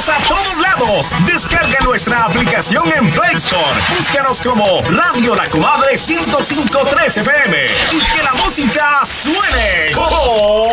¡Vamos a todos lados! Descarga nuestra aplicación en Play Store. Búscanos como Radio La Comadre 105.3 FM. Y que la música suene. ¡Oh!